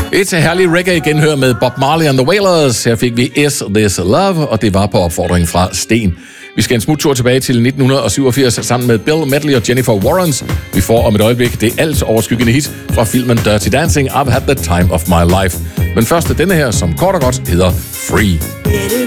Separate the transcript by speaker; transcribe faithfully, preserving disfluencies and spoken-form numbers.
Speaker 1: Et herligt reggae-genhør med Bob Marley and the Wailers. Her fik vi Is This Love, og det var på opfordring fra Sten. Vi skal en smuttur tilbage til nitten syvogfirs sammen med Bill Medley og Jennifer Warrens. Vi får om et øjeblik det alt overskyggende hit fra filmen Dirty Dancing, I've Had the Time of My Life. Men først denne her, som kort og godt hedder Free.